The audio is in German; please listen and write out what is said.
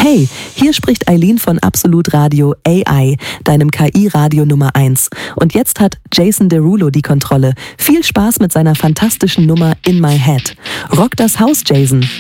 Hey, hier spricht Eileen von Absolut Radio AI, deinem KI-Radio Nummer 1. Und jetzt hat Jason Derulo die Kontrolle. Viel Spaß mit seiner fantastischen Nummer In My Head. Rock das Haus, Jason.